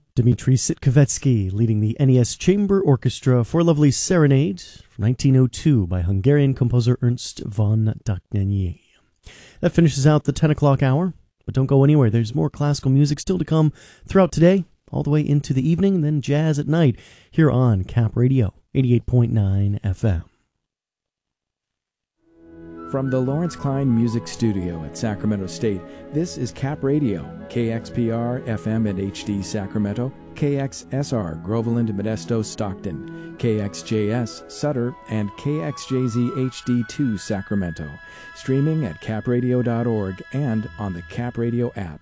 Dmitri Sitkovetsky leading the NES Chamber Orchestra for a lovely serenade from 1902 by Hungarian composer Ernst von Dagny. That finishes out the 10 o'clock hour, but don't go anywhere. There's more classical music still to come throughout today, all the way into the evening, and then jazz at night here on Cap Radio 88.9 FM. From the Lawrence Klein Music Studio at Sacramento State, this is Cap Radio, KXPR FM and HD Sacramento, KXSR Groveland, Modesto, Stockton, KXJS Sutter, and KXJZ HD2 Sacramento. Streaming at capradio.org and on the Cap Radio app.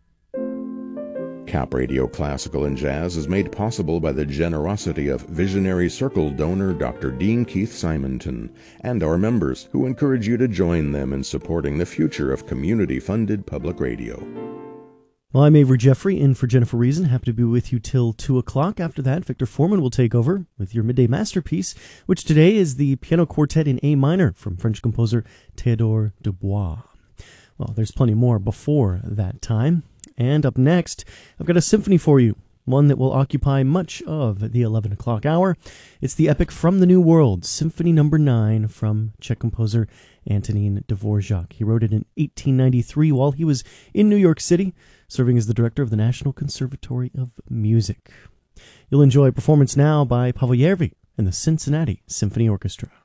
Cap Radio Classical and Jazz is made possible by the generosity of visionary Circle donor Dr. Dean Keith Simonton and our members, who encourage you to join them in supporting the future of community-funded public radio. Well, I'm Avery Jeffrey, in for Jennifer Reason. Happy to be with you till 2 o'clock. After that, Victor Foreman will take over with your midday masterpiece, which today is the piano quartet in A minor from French composer Théodore Dubois. Well, there's plenty more before that time. And up next, I've got a symphony for you, one that will occupy much of the 11 o'clock hour. It's the epic From the New World, Symphony No. 9 from Czech composer Antonín Dvořák. He wrote it in 1893 while he was in New York City, serving as the director of the National Conservatory of Music. You'll enjoy a performance now by Pavel Järvi and the Cincinnati Symphony Orchestra.